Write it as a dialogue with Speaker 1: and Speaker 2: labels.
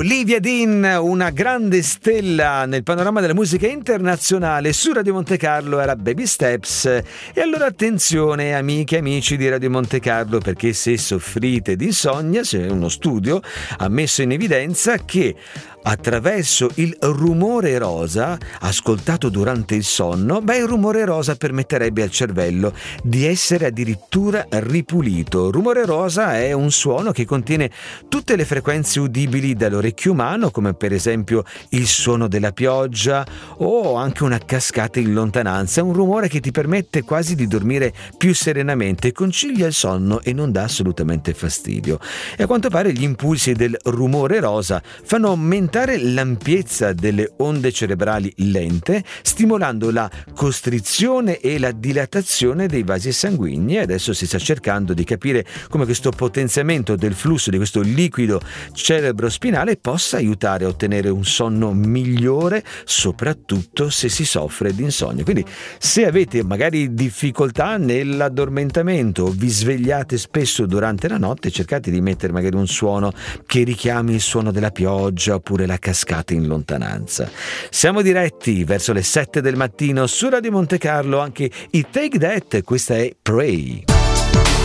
Speaker 1: Olivia Dean, una grande stella nel panorama della musica internazionale. Su Radio Monte Carlo era Baby Steps. E allora attenzione, amiche e amici di Radio Monte Carlo, perché se soffrite di insonnia, c'è uno studio ha messo in evidenza che attraverso il rumore rosa ascoltato durante il sonno, il rumore rosa permetterebbe al cervello di essere addirittura ripulito. Rumore rosa è un suono che contiene tutte le frequenze udibili dall'orecchio umano, come per esempio il suono della pioggia o anche una cascata in lontananza. È un rumore che ti permette quasi di dormire più serenamente, concilia il sonno e non dà assolutamente fastidio. E a quanto pare gli impulsi del rumore rosa fanno aumentare l'ampiezza delle onde cerebrali lente, stimolando la costrizione e la dilatazione dei vasi sanguigni. E adesso si sta cercando di capire come questo potenziamento del flusso di questo liquido cerebrospinale possa aiutare a ottenere un sonno migliore, soprattutto se si soffre di insonnia. Quindi se avete magari difficoltà nell'addormentamento, vi svegliate spesso durante la notte, cercate di mettere magari un suono che richiami il suono della pioggia oppure la cascata in lontananza. Siamo diretti verso le 7 del mattino su Radio Monte Carlo, anche i Take That, questa è Pray.